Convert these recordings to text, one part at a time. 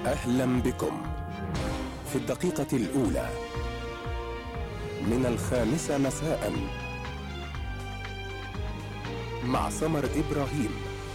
أهلا بكم في الدقيقة الأولى من 5 مساء مع سمر إبراهيم.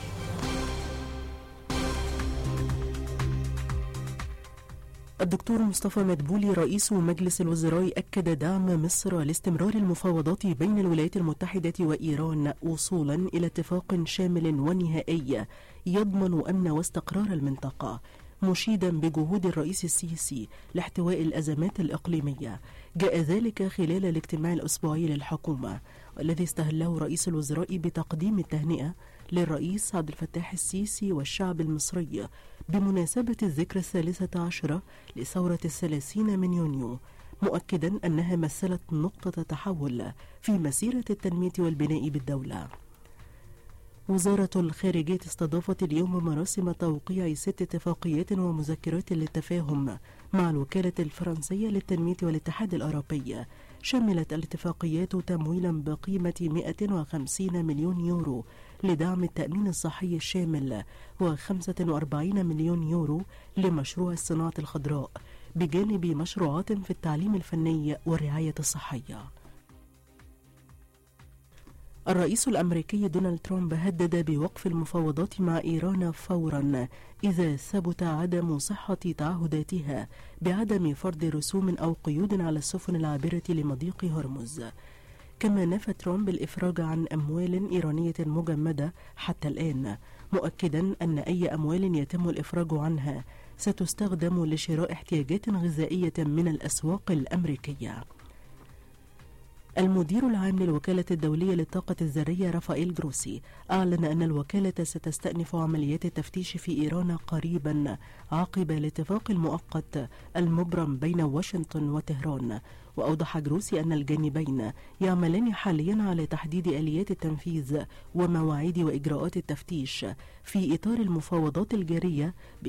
الدكتور مصطفى مدبولي رئيس مجلس الوزراء أكد دعم مصر لاستمرار المفاوضات بين الولايات المتحدة وإيران وصولا إلى اتفاق شامل ونهائي يضمن أمن واستقرار المنطقة، مشيدا بجهود الرئيس السيسي لاحتواء الأزمات الإقليمية. جاء ذلك خلال الاجتماع الأسبوعي للحكومة، والذي استهله رئيس الوزراء بتقديم التهنئة للرئيس عبد الفتاح السيسي والشعب المصري بمناسبة الذكرى 13 لثورة 30 من يونيو، مؤكدا أنها مثلت نقطة تحول في مسيرة التنمية والبناء بالدولة. وزارة الخارجية استضافت اليوم مراسم توقيع 6 اتفاقيات ومذكرات للتفاهم مع الوكالة الفرنسية للتنمية والاتحاد الأوروبي. شملت الاتفاقيات تمويلا بقيمة 150 مليون يورو لدعم التأمين الصحي الشامل، و45 مليون يورو لمشروع الصناعة الخضراء، بجانب مشروعات في التعليم الفني والرعاية الصحية. الرئيس الأمريكي دونالد ترامب هدد بوقف المفاوضات مع إيران فورا إذا ثبت عدم صحة تعهداتها بعدم فرض رسوم أو قيود على السفن العابرة لمضيق هرمز. كما نفى ترامب الإفراج عن أموال إيرانية مجمدة حتى الآن، مؤكدا أن أي أموال يتم الإفراج عنها ستستخدم لشراء احتياجات غذائية من الأسواق الأمريكية. المدير العام للوكالة الدولية للطاقة الذرية رافائيل جروسي أعلن أن الوكالة ستستأنف عمليات التفتيش في إيران قريبا عقب الاتفاق المؤقت المبرم بين واشنطن وطهران. وأوضح جروسي أن الجانبين يعملان حاليا على تحديد آليات التنفيذ ومواعيد وإجراءات التفتيش في إطار المفاوضات الجارية